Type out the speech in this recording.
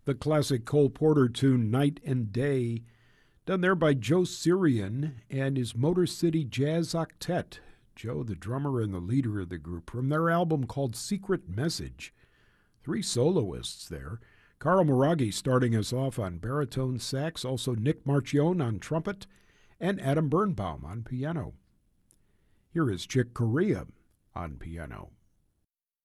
the classic Cole Porter tune Night and Day, done there by Joe Sirian and his Motor City Jazz Octet. Joe, the drummer and the leader of the group, from their album called Secret Message. 3 soloists there. Carl Maraghi starting us off on baritone sax, also Nick Marchione on trumpet, and Adam Birnbaum on piano. Here is Chick Corea on piano.